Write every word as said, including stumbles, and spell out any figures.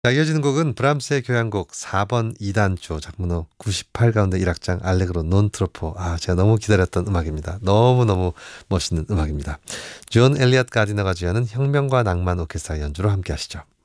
자, 이어지는 곡은 브람스의 교향곡 사 번 이 단조 작문호 구십팔 가운데 일 악장 알레그로 논 트로포. 아, 제가 너무 기다렸던 음악입니다. 너무너무 멋있는 음악입니다. 존 엘리엇 가디너가 지어는 혁명과 낭만 오케스트라 연주로 함께 하시죠.